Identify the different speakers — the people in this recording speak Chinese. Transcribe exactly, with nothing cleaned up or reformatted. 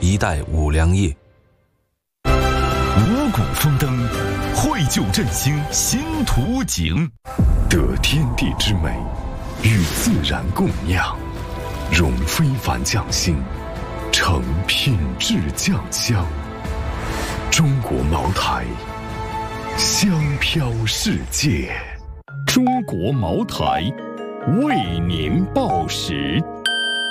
Speaker 1: 一代五粮液。
Speaker 2: 五谷丰登，绘就振兴新图景。得天地之美，与自然共酿，融非凡匠心，成品质酱香。中国茅台，香飘世界。中国茅台，为您报时。